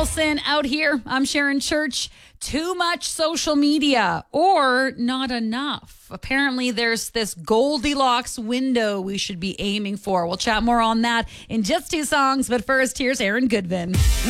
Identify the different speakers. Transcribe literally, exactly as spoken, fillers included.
Speaker 1: Wilson out here. I'm Sharon Church. Too much social media or not enough? Apparently, there's this Goldilocks window we should be aiming for. We'll chat more on that in just two songs. But first, here's Aaron Goodvin.